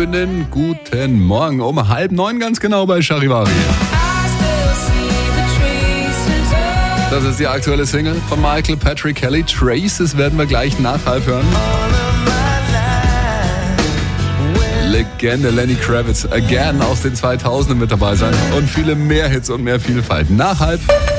schönen guten Morgen. Um 8:30 ganz genau bei Charivari. Das ist die aktuelle Single von Michael Patrick Kelly. Traces werden wir gleich nach 8:30 hören. Legende Lenny Kravitz, Again aus den 2000ern mit dabei sein. Und viele mehr Hits und mehr Vielfalt. Nach 8:30.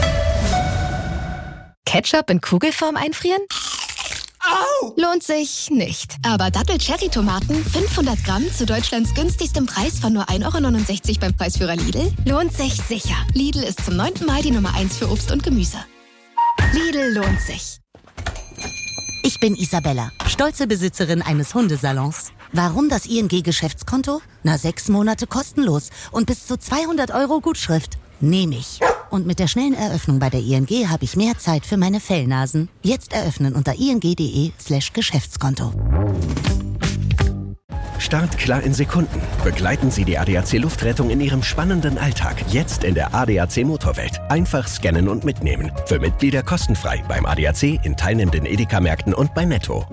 Ketchup in Kugelform einfrieren? Au! Lohnt sich nicht. Aber Dattel-Cherry-Tomaten 500 Gramm zu Deutschlands günstigstem Preis von nur 1,69 € beim Preisführer Lidl lohnt sich sicher. Lidl ist zum 9. Mal die Nummer 1 für Obst und Gemüse. Lidl lohnt sich. Ich bin Isabella, stolze Besitzerin eines Hundesalons. Warum das ING-Geschäftskonto? 6 Monate kostenlos und bis zu 200 € Gutschrift. Nehme ich. Und mit der schnellen Eröffnung bei der ING habe ich mehr Zeit für meine Fellnasen. Jetzt eröffnen unter ing.de/Geschäftskonto. Start klar in Sekunden. Begleiten Sie die ADAC Luftrettung in Ihrem spannenden Alltag. Jetzt in der ADAC Motorwelt. Einfach scannen und mitnehmen. Für Mitglieder kostenfrei beim ADAC, in teilnehmenden Edeka-Märkten und bei Netto.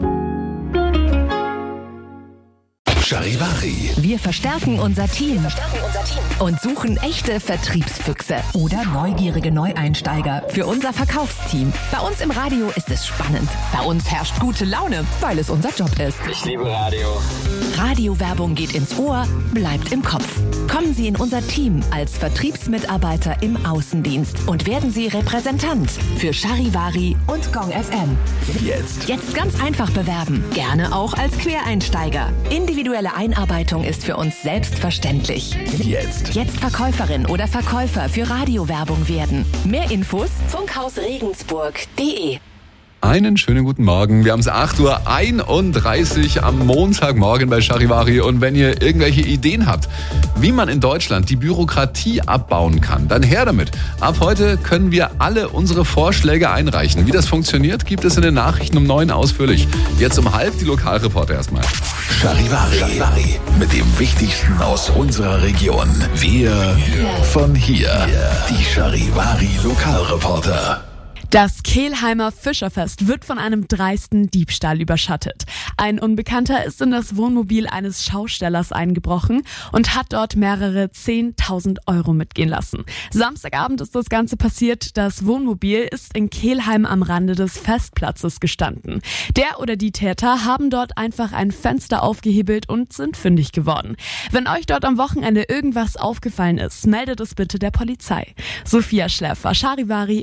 Charivari. Wir verstärken unser Team und suchen echte Vertriebsfüchse oder neugierige Neueinsteiger für unser Verkaufsteam. Bei uns im Radio ist es spannend. Bei uns herrscht gute Laune, weil es unser Job ist. Ich liebe Radio. Radiowerbung geht ins Ohr, bleibt im Kopf. Kommen Sie in unser Team als Vertriebsmitarbeiter im Außendienst und werden Sie Repräsentant für Charivari und Gong FM. Jetzt ganz einfach bewerben, gerne auch als Quereinsteiger. Individuelle Einarbeitung ist für uns selbstverständlich. Jetzt Verkäuferin oder Verkäufer für Radiowerbung werden. Mehr Infos funkhausregensburg.de. Einen schönen guten Morgen. Wir haben es 8:31 Uhr am Montagmorgen bei Charivari. Und wenn ihr irgendwelche Ideen habt, wie man in Deutschland die Bürokratie abbauen kann, dann her damit. Ab heute können wir alle unsere Vorschläge einreichen. Wie das funktioniert, gibt es in den Nachrichten um 9 ausführlich. Jetzt um 8:30 die Lokalreporter erstmal. Charivari. Mit dem Wichtigsten aus unserer Region. Wir von hier. Die Charivari Lokalreporter. Das Kelheimer Fischerfest wird von einem dreisten Diebstahl überschattet. Ein Unbekannter ist in das Wohnmobil eines Schaustellers eingebrochen und hat dort mehrere 10.000 € mitgehen lassen. Samstagabend ist das Ganze passiert. Das Wohnmobil ist in Kelheim am Rande des Festplatzes gestanden. Der oder die Täter haben dort einfach ein Fenster aufgehebelt und sind fündig geworden. Wenn euch dort am Wochenende irgendwas aufgefallen ist, meldet es bitte der Polizei. Sophia Schläfer, Charivari.